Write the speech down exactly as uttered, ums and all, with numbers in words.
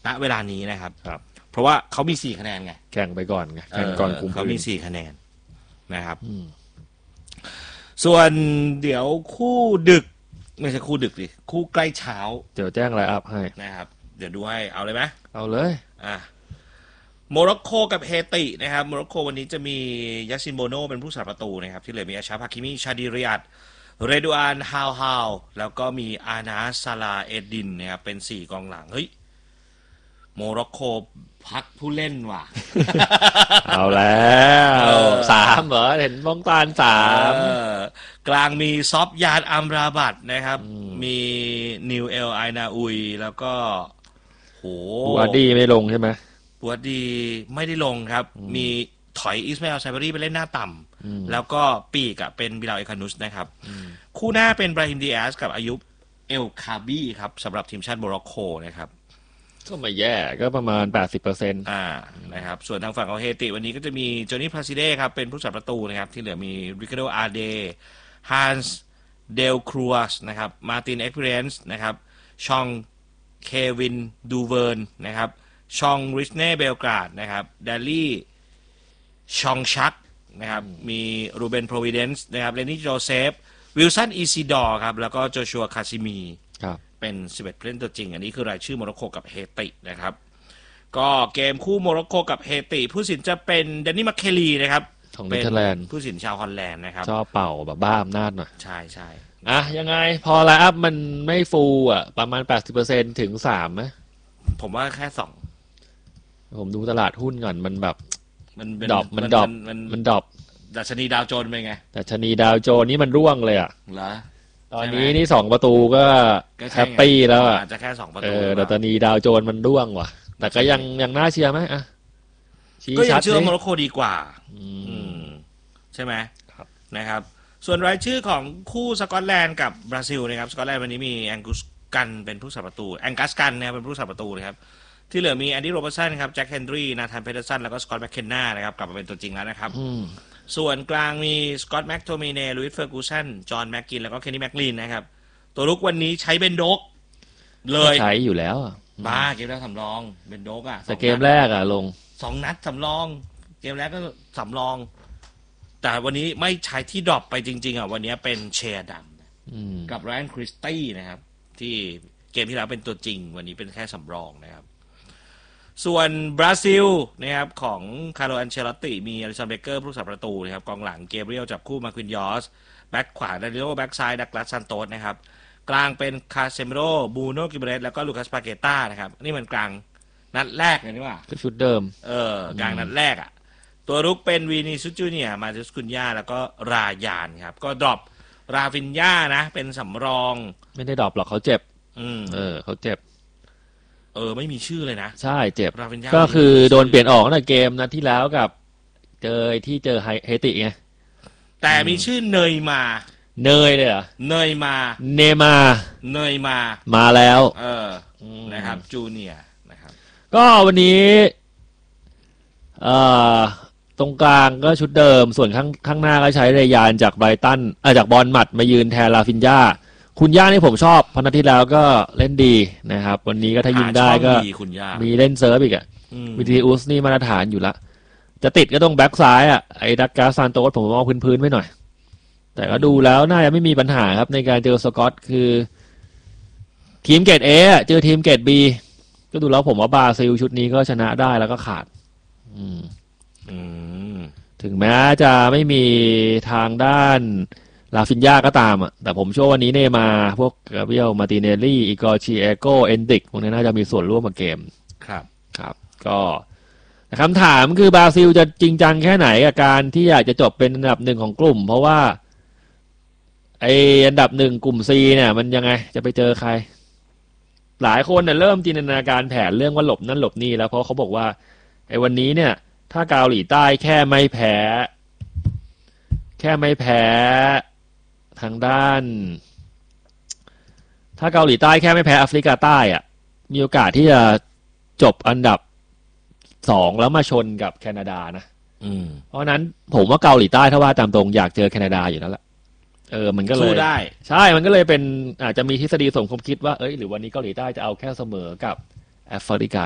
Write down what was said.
ณเวลานี้นะครับครับเพราะว่าเขามีสี่คะแนนไงแข่งไปก่อนไงแข่งก่อนคุมเขามีสี่คะแนนนะครับส่วนเดี๋ยวคู่ดึกไม่ใช่คู่ดึกดิคู่ใกล้เช้าเดี๋ยวแจ้งไลน์อัพให้นะครับเดี๋ยวดูให้เอาเลยไหมเอาเลยอ่ะโมร็อกโกกับเฮตินะครับโมร็อกโกวันนี้จะมียาซินโบโนเป็นผู้สาประตูนะครับที่เหลือมีอาชาพาคิมิชาดิริยัตเรดูอานฮาวฮาวแล้วก็มีอานาซาลาเอดินนะครับเป็นสี่กองหลังเฮ้ยโมร็อกโกพักผู้เล่นว่ะเอาแล้วสามเหรอเห็นมองตาลสามกลางมีซอฟยานอัมราบัตนะครับมีนิวเอลไอนาอุยแล้วก็โหบูอาดีไม่ลงใช่ไหมบูอาดีไม่ได้ลงครับมีถอยอิสมาเอลไซบารีไปเล่นหน้าต่ำแล้วก็ปีกอะเป็นบิลาเอคานุสนะครับคู่หน้าเป็นบราฮิมดีแอสกับอายุบเอลคาบีครับสำหรับทีมชาติโมร็อกโกนะครับก็ไม่แย่ก็ประมาณ แปดสิบเปอร์เซ็นต์อ่านะครับส่วนทางฝั่งของเฮติวันนี้ก็จะมีโจนี่พลาซิเด้ครับเป็นผู้สาประตูนะครับที่เหลือมีริคาร์โดอาร์เดฮันส์เดลครัวสนะครับมาร์ตินเอ็กเพรียนส์นะครับชองเควินดูเวิร์นนะครับชองริชเน่เบลกราดนะครับเดลี่ชองชักนะครับมีรูเบนโพรวิเดนส์นะครับเลนี่โจเซฟวิลสันอีซิดอร์ครับแล้วก็โจชัวคาซิมีเป็นสิบเอ็ดผู้เล่นตัวจริงอันนี้คือรายชื่อโมร็อกโกกับเฮตินะครับก็เกมคู่โมร็อกโกกับเฮติผู้สินจะเป็นแดนนี่มัคเคลีนะครับเป็นผู้สินชาวฮอลแลนด์นะครับชอบเป่าแบบบ้าอำนาจหน่อยใช่ใช่อ่ะยังไงพอไลน์อัพมันไม่ฟูลอ่ะประมาณ แปดสิบเปอร์เซ็นต์ ถึงสามไหมผมว่าแค่สองผมดูตลาดหุ้นก่อนมันแบบมันดรอปมันดรอปมันดรอปดัชนีดาวโจนส์เป็นไงดัชนีดาวโจนส์นี่มันร่วงเลยอ่ะเหรอตอนนี้นี่สองประตูก็แฮปปี้แล้วอ่ะอาจจะแค่สองประตูเออแต่ตอนนี้ดาวโจนส์มันร่วงว่ะแต่ก็ยังยังน่าเชียร์ไหมอ่ะก็ยังเชื่อโมร็อกโกดีกว่าใช่ไหมนะครับส่วนรายชื่อของคู่สกอตแลนด์กับบราซิลนะครับสกอตแลนด์วันนี้มีแองกุสกันเป็นผู้สาประตูแองกัสกันเนี่ยเป็นผู้สาประตูนะครับที่เหลือมีแอนดี้โรเบิร์ตสันครับแจ็คเฮนดรีนาธานเพเทอร์สันแล้วก็สกอตแมคเคนนานะครับกลับมาเป็นตัวจริงแล้วนะครับส่วนกลางมีสกอตแม็กโทมิเน่ลุยส์เฟอร์กูสันจอห์นแม็กกินแล้วก็เคนนี่แม็กลีนนะครับตัวลุกวันนี้ใช้เบนโดกเลยใช้อยู่แล้วบ้าเกมแรกสำรองเบนโดกอ่ะแต่เกมแรกอ่ะลงสองนัดสำรองเกมแรกก็สำรองแต่วันนี้ไม่ใช้ที่ดรอปไปจริงๆอ่ะวันนี้เป็นเชียร์ดัมกับไรอันคริสตี้นะครับที่เกมที่แล้วเป็นตัวจริงวันนี้เป็นแค่สำรองนะครับส่วนบราซิลนะครับของคาร์โลอันเชลติมีอลิสันเบเกอร์ผู้สาประตูนะครับกองหลังเกเบรียลจับคู่มาควินยอสแบ็คขวาดาริโอแบ็คซ้ายดักลาสซันโตสนะครับกลางเป็นคาเซมิโรบูโนกิเบเรสแล้วก็ลูคัสปาเกต้านะครับนี่มันกลางนัดแรกเลยนี่ว่าชุดเดิมเออกลางนัดแรกอ่ะตัวรุกเป็นวีนิซุจูเนียมาติสคุนย่าแล้วก็รายานครับก็ดรอปราฟินย่านะเป็นสำรองไม่ได้ดรอปหรอกเขาเจ็บเออเขาเจ็บเออไม่มีชื่อเลยนะใช่เจ็บก็คือโดนเปลี่ยนออกในเกมนัดที่แล้วกับเจอที่เจอเฮติไงแต่มีชื่อเนยมาเนยเลยเหรอเนยมาเนมาเนยมามาแล้วเออนะครับจูเนียร์นะครับก็วันนี้เอ่อตรงกลางก็ชุดเดิมส่วนข้างข้างหน้าก็ใช้เรยานจากไบรตันเออจากบอลหมัดมายืนแทนลาฟินย่าคุณย่านี่ผมชอบพันธุ์ที่แล้วก็เล่นดีนะครับวันนี้ก็ถ้ายิงได้ก็มีเล่นเซิร์ฟอีกอ่ะวิทีอุสนี่มาตรฐานอยู่ละจะติดก็ต้องแบ็กซ้ายอ่ะไอ้ดักกาซานโตสผมว่าพื้นๆไว้หน่อยแต่ก็ดูแล้วน่าจะไม่มีปัญหาครับในการเจอสกอตคือทีมเกรด A อ่ะเจอทีมเกรด B ก็ดูแล้วผมว่าบราซิลชุดนี้ก็ชนะได้แล้วก็ขาดถึงแม้จะไม่มีทางด้านลาฟินย่าก็ตามอ่ะแต่ผมเชื่อวันนี้เนมาพวกกาเบรียลมาติเนลลี่อีกอร์ชิเอโกเอนดิกพวกนี้น่าจะมีส่วนร่วมกับเกมครับครับก็คำถามคือบราซิลจะจริงจังแค่ไหนกับการที่อยากจะจบเป็นอันดับหนึ่งของกลุ่มเพราะว่าไออันดับหนึ่งกลุ่ม C เนี่ยมันยังไงจะไปเจอใครหลายคนเนี่ยเริ่มจินตนาการแผนเรื่องว่าหลบนั่นหลบนี่แล้วเพราะเขาบอกว่าไอวันนี้เนี่ยถ้าเกาหลีใต้แค่ไม่แพ้แค่ไม่แพ้ทางด้านถ้าเกาหลีใต้แค่ไม่แพ้แอฟริกาใต้อ่ะมีโอกาสที่จะจบอันดับสองแล้วมาชนกับแคนาดานะเพราะนั้นผมว่าเกาหลีใต้ถ้าว่าตามตรงอยากเจอแคนาดาอยู่แล้วล่ะเออมันก็เลยได้ใช่มันก็เลยเป็นอาจจะมีทฤษฎีสมคบคิดว่าเอ้ยหรือวันนี้เกาหลีใต้จะเอาแค่เสมอกับแอฟริกา